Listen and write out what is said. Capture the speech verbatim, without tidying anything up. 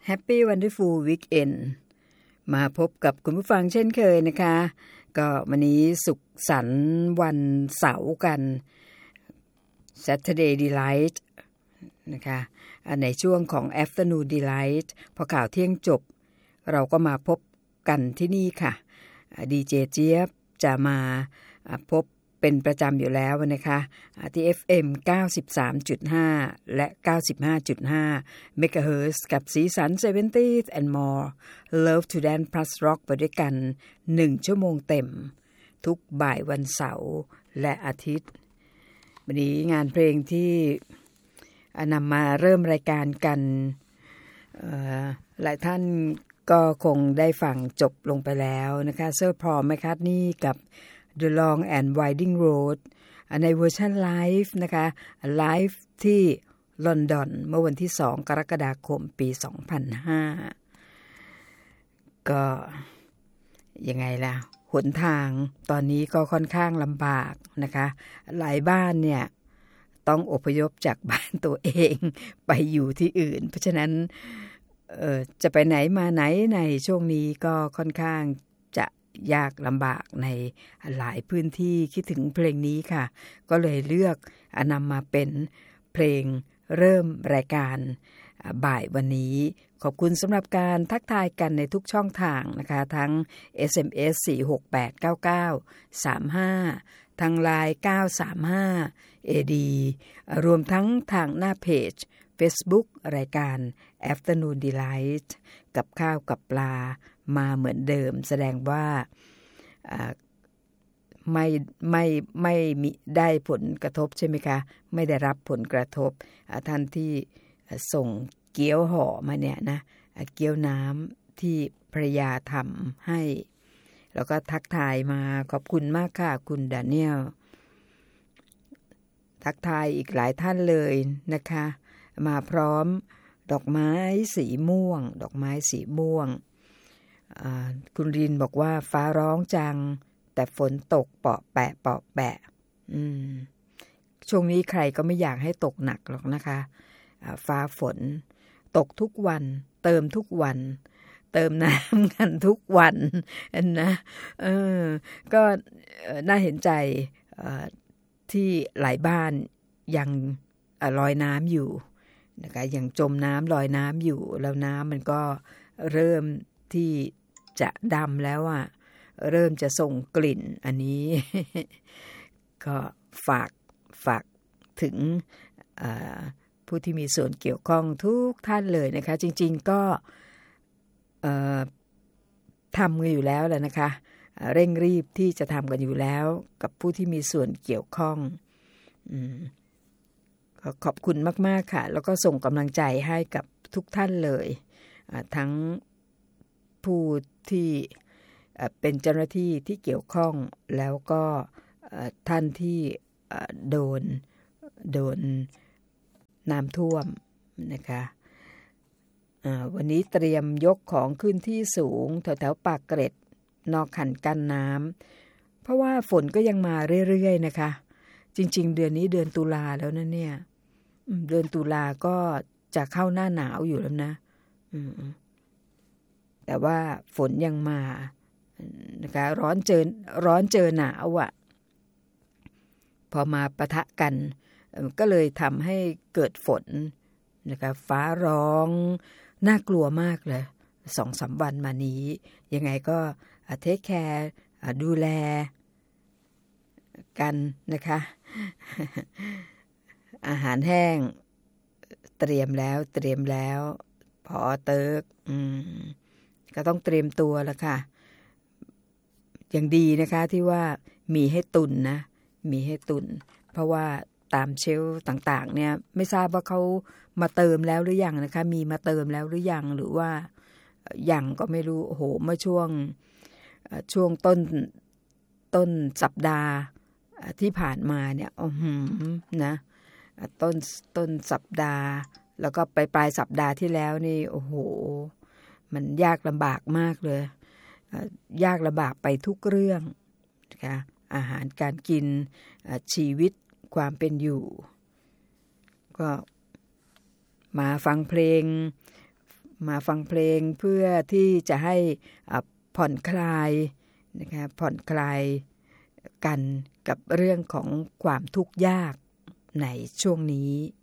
Happy Wonderful Weekend มาพบกับคุณผู้ฟังเช่นเคยนะคะก็วันนี้สุขสันต์วันเสาร์กัน Saturday Delight นะคะในช่วงของ Afternoon Delight พอข่าวเที่ยงจบเราก็มาพบกันที่นี่ค่ะดีเจเจี๊ยบจะมาพบเป็นประจำอยู่แล้วนะคะที่ เอฟ เอ็ม เก้าสิบสามจุดห้า และ เก้าสิบห้าจุดห้า เมกะเฮิรตซ์กับสีสัน เซเวนตี้ and more Love to Dance Plus Rock ไปด้วยกันหนึ่งชั่วโมงเต็มทุกบ่ายวันเสาร์และอาทิตย์วันนี้งานเพลงที่นำมาเริ่มรายการกันหลายท่านก็คงได้ฟังจบลงไปแล้วนะคะเซอร์พอลแมคคาร์ทนีย์กับ The Long and Winding Road ในเวอร์ชันไลฟ์นะคะไลฟ์ที่ลอนดอนเมื่อวันที่สองกรกฎาคมปีสองพันห้าก็ยังไงล่ะหนทางตอนนี้ก็ค่อนข้างลำบากนะคะหลายบ้านเนี่ยต้องอพยพจากบ้านตัวเองไปอยู่ที่อื่นเพราะฉะนั้นเอ่อจะไปไหนมาไหนในช่วงนี้ก็ค่อนข้างจะยากลำบากในหลายพื้นที่คิดถึงเพลงนี้ค่ะก็เลยเลือกนำมาเป็นเพลงเริ่มรายการบ่ายวันนี้ขอบคุณสำหรับการทักทายกันในทุกช่องทางนะคะทั้ง เอส เอ็ม เอส สี่ หก แปด เก้า เก้า สาม ห้าทาง ไลน์ เก้า สาม ห้า เอ ดี รวมทั้งทางหน้าเพจ Facebook รายการ Afternoon Delight กับข้าวกับปลามาเหมือนเดิมแสดงว่าไม่ไม่ไม่มีได้ผลกระทบใช่ไหมคะไม่ได้รับผลกระทบท่านที่ส่งเกี๊ยวห่อมาเนี่ยนะเกี๊ยวน้ำที่ภรรยาทำให้แล้วก็ทักทายมาขอบคุณมากค่ะคุณดาเนียลทักทายอีกหลายท่านเลยนะคะมาพร้อมดอกไม้สีม่วงดอกไม้สีม่วงคุณรินบอกว่าฟ้าร้องจังแต่ฝนตกเปาะแปะเปาะแปะอืมช่วงนี้ใครก็ไม่อยากให้ตกหนักหรอกนะคะฟ้าฝนตกทุกวันเติมทุกวันเติมน้ำกันทุกวันนะเออก็น่าเห็นใจที่หลายบ้านยังลอยน้ำอยู่นะคะยังจมน้ำลอยน้ำอยู่แล้วน้ำมันก็เริ่มที่จะดำแล้วอ่ะเริ่มจะส่งกลิ่นอันนี้ ก็ฝากฝากถึงผู้ที่มีส่วนเกี่ยวข้องทุกท่านเลยนะคะจริงๆก็ทำกันอยู่แล้วแหละนะคะเร่งรีบที่จะทำกันอยู่แล้วกับผู้ที่มีส่วนเกี่ยวข้องอืมก็ขอบคุณมากๆค่ะแล้วก็ส่งกำลังใจให้กับทุกท่านเลยทั้งผู้ที่เป็นเจ้าหน้าที่ที่เกี่ยวข้องแล้วก็ท่านที่โดนโดนน้ำท่วมนะคะวันนี้เตรียมยกของขึ้นที่สูงแถวๆปากเกร็ดนอกคันกั้นน้ำเพราะว่าฝนก็ยังมาเรื่อยๆนะคะจริงๆเดือนนี้เดือนตุลาแล้วนะเนี่ยเดือนตุลาก็จะเข้าหน้าหนาวอยู่แล้วนะแต่ว่าฝนยังมานะคะร้อนเจอร้อนเจอหนาวอ่ะพอมาปะทะกันก็เลยทำให้เกิดฝนนะคะฟ้าร้องน่ากลัวมากเลยสองสามวันมานี้ยังไงก็เทคแคร์ดูแลกันนะคะอาหารแห้งเตรียมแล้วเตรียมแล้วพอเติร์กอืมก็ต้องเตรียมตัวแล้วค่ะอย่างดีนะคะที่ว่ามีให้ตุนนะมีให้ตุนเพราะว่าตามเชลฟ์ต่างๆเนี่ยไม่ทราบว่าเขามาเติมแล้วหรือยังนะคะมีมาเติมแล้วหรือยังหรือว่ายังก็ไม่รู้โอ้โหเมื่อช่วงช่วงต้นต้นสัปดาห์ที่ผ่านมาเนี่ยอือหือนะต้นต้นสัปดาห์แล้วก็ไปปลายสัปดาห์ที่แล้วนี่โอ้โหมันยากลำบากมากเลยยากลำบากไปทุกเรื่องนะคะอาหารการกินชีวิตความเป็นอยู่ก็มาฟังเพลงมาฟังเพลงเพื่อที่จะให้ผ่อนคลายนะคะผ่อนคลายกันกับเรื่องของความทุกข์ยากในช่วงนี้